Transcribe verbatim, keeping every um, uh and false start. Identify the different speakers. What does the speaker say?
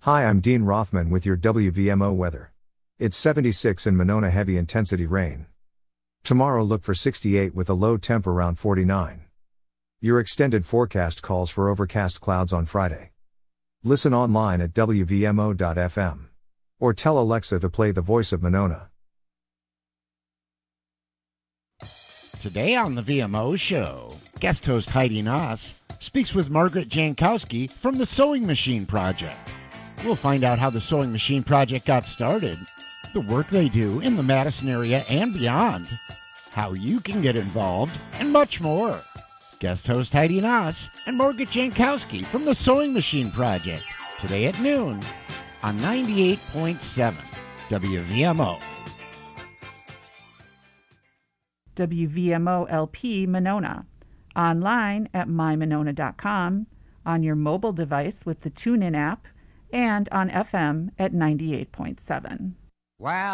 Speaker 1: Hi, I'm Dean Rothman with your W V M O weather. It's seventy-six in Monona, heavy intensity rain. Tomorrow look for sixty-eight with a low temp around forty-nine. Your extended forecast calls for overcast clouds on Friday. Listen online at W V M O dot F M. Or tell Alexa to play The Voice of Monona.
Speaker 2: Today on the V M O Show, guest host Heidi Noss speaks with Margaret Jankowski from the Sewing Machine Project. We'll find out how the Sewing Machine Project got started, the work they do in the Madison area and beyond, how you can get involved, and much more. Guest host Heidi Noss and Margaret Jankowski from the Sewing Machine Project, today at noon on ninety-eight point seven W V M O.
Speaker 3: W V M O L P Monona, online at my monona dot com, on your mobile device with the TuneIn app, and on F M at ninety-eight point seven.
Speaker 2: Wow.